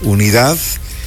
unidad,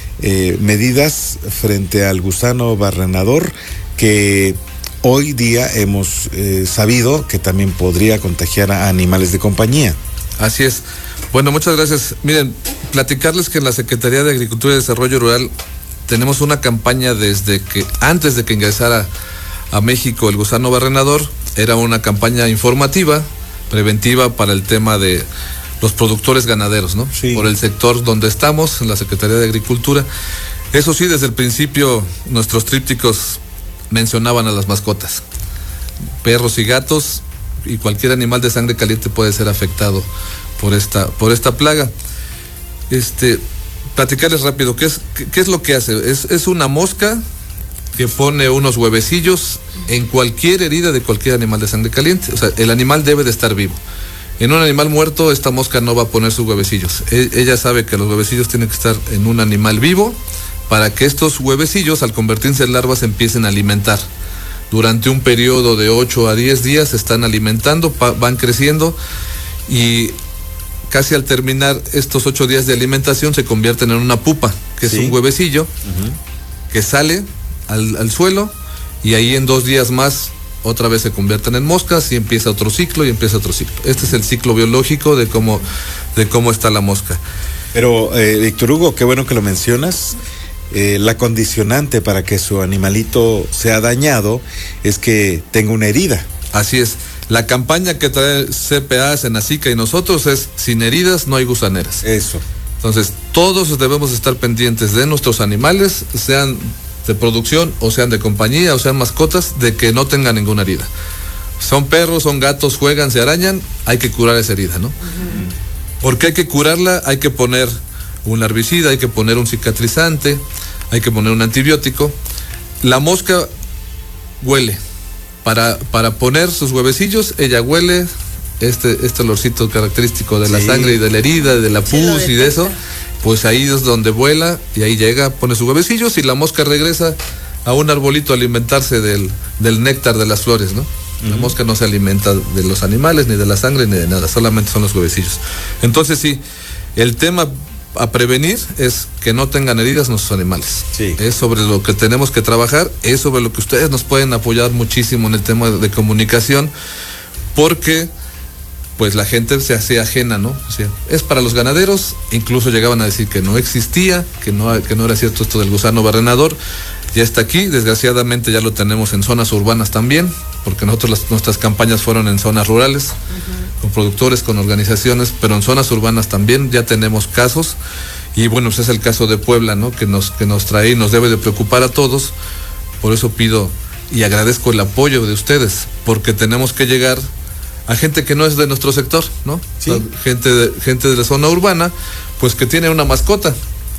medidas frente al gusano barrenador que hoy día hemos sabido que también podría contagiar a animales de compañía. Así es. Bueno, muchas gracias. Miren, platicarles que en la Secretaría de Agricultura y Desarrollo Rural tenemos una campaña desde que, antes de que ingresara a México el gusano barrenador, era una campaña informativa, preventiva para el tema de los productores ganaderos, ¿no? Sí. Por el sector donde estamos, en la Secretaría de Agricultura. Eso sí, desde el principio nuestros trípticos mencionaban a las mascotas. Perros y gatos y cualquier animal de sangre caliente puede ser afectado por esta plaga. Platicarles rápido, ¿qué es lo que hace? Es una mosca que pone unos huevecillos en cualquier herida de cualquier animal de sangre caliente. O sea, el animal debe de estar vivo. En un animal muerto, esta mosca no va a poner sus huevecillos. Ella sabe que los huevecillos tienen que estar en un animal vivo para que estos huevecillos, al convertirse en larvas, empiecen a alimentar. Durante un periodo de 8 a 10 días se están alimentando, van creciendo y casi al terminar estos 8 días de alimentación se convierten en una pupa, que es un huevecillo que sale al suelo y ahí en 2 días más otra vez se convierten en moscas y empieza otro ciclo y empieza otro ciclo. Este es el ciclo biológico de cómo está la mosca. Pero, Víctor Hugo, qué bueno que lo mencionas. La condicionante para que su animalito sea dañado es que tenga una herida. Así es. La campaña que trae CPA, Senacica y nosotros es: sin heridas no hay gusaneras. Eso. Entonces, todos debemos estar pendientes de nuestros animales, sean de producción o sean de compañía o sean mascotas, de que no tengan ninguna herida. Son perros, son gatos, juegan, se arañan, hay que curar esa herida, ¿no? ¿Por qué hay que curarla? Hay que poner un herbicida, hay que poner un cicatrizante, hay que poner un antibiótico. La mosca huele. Para poner sus huevecillos, ella huele este olorcito característico de la sangre y de la herida, de la pus y de eso. Pues ahí es donde vuela y ahí llega, pone sus huevecillos y la mosca regresa a un arbolito a alimentarse del néctar de las flores, ¿no? La mosca no se alimenta de los animales, ni de la sangre, ni de nada, solamente son los huevecillos. Entonces sí, el tema a prevenir es que no tengan heridas nuestros animales. Sí. Es sobre lo que tenemos que trabajar, es sobre lo que ustedes nos pueden apoyar muchísimo en el tema de comunicación, porque pues la gente se hace ajena, ¿no? O sea, es para los ganaderos, incluso llegaban a decir que no existía, que no era cierto esto del gusano barrenador. Ya está aquí, desgraciadamente ya lo tenemos en zonas urbanas también, porque nuestras campañas fueron en zonas rurales, con productores, con organizaciones, pero en zonas urbanas también ya tenemos casos, y bueno, pues es el caso de Puebla, ¿no? Que nos trae y nos debe de preocupar a todos. Por eso pido y agradezco el apoyo de ustedes, porque tenemos que llegar a gente que no es de nuestro sector, ¿no? Sí. O sea, gente de la zona urbana, pues que tiene una mascota,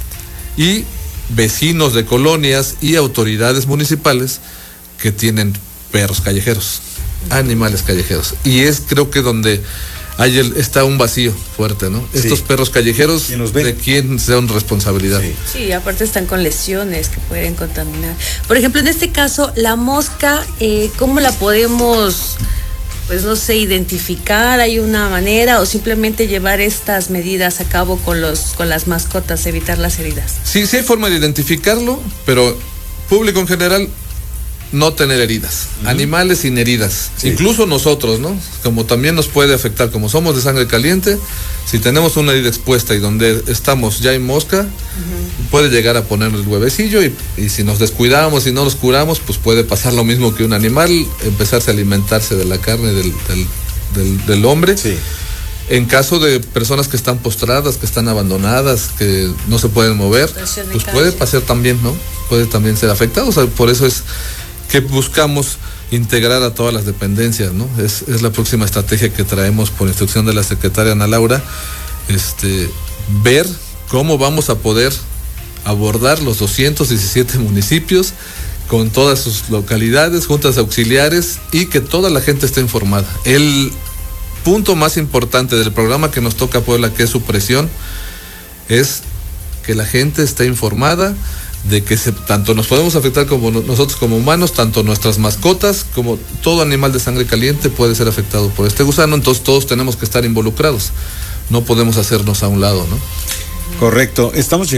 y vecinos de colonias y autoridades municipales que tienen perros callejeros, animales callejeros, y es creo que donde está un vacío fuerte, ¿no? Sí. Estos perros callejeros, ¿de quién son responsabilidad? Sí, aparte están con lesiones que pueden contaminar. Por ejemplo, en este caso, la mosca, ¿cómo la podemos, pues no sé, identificar? ¿Hay una manera o simplemente llevar estas medidas a cabo con las mascotas, evitar las heridas? Sí hay forma de identificarlo, pero público en general, no tener heridas, animales sin heridas, incluso nosotros, ¿no? Como también nos puede afectar, como somos de sangre caliente, si tenemos una herida expuesta y donde estamos ya hay mosca, puede llegar a poner el huevecillo y si nos descuidamos y no los curamos, pues puede pasar lo mismo que un animal, empezarse a alimentarse de la carne del hombre. Sí. En caso de personas que están postradas, que están abandonadas, que no se pueden mover, pues puede pasar también, ¿no? Puede también ser afectado. O sea, por eso es que buscamos integrar a todas las dependencias, ¿no? Es la próxima estrategia que traemos por instrucción de la secretaria Ana Laura, ver cómo vamos a poder abordar los 217 municipios con todas sus localidades, juntas auxiliares, y que toda la gente esté informada. El punto más importante del programa que nos toca a Puebla, que es supresión, es que la gente esté informada de que tanto nos podemos afectar como nosotros como humanos, tanto nuestras mascotas como todo animal de sangre caliente puede ser afectado por este gusano. Entonces todos tenemos que estar involucrados, no podemos hacernos a un lado, ¿no? Correcto. Estamos